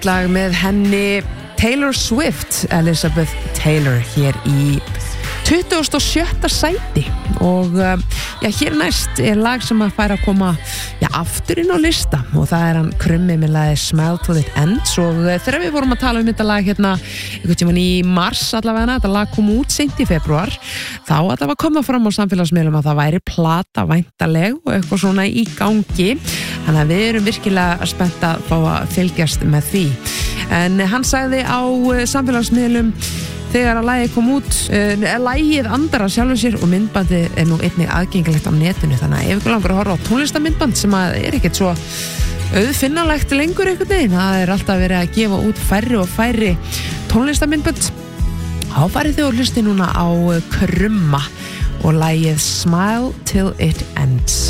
lag með henni Taylor Swift, Elizabeth Taylor hér í 27. sæti og hér næst lag sem að færa að koma aftur inn á lista og það hann Krummi með lagi Smile Till It Ends og þegar við vorum að tala þetta lag hérna einhvern tímann í mars allavega, þetta lag kom út seint í febrúar, þá að það var komað fram á samfélagsmiðlum að það væri plata væntaleg og eitthvað svona í gangi, þannig að við erum virkilega spennt að fá að fylgjast með því, en hann sagði á samfélagsmiðlum þegar að lagið kom út, lagið andar að sjálfu sér og myndbandið nú einnig aðgengilegt á netinu, þannig að ef ykkur langar að horfa á tónlistamyndband sem að ekkert svo auðfinnanlegt lengur einhvern veginn, það alltaf verið að gefa út færri og færri tónlistamyndband, þá farið þið og hlusti núna á Krumma og lagið Smile Till It Ends.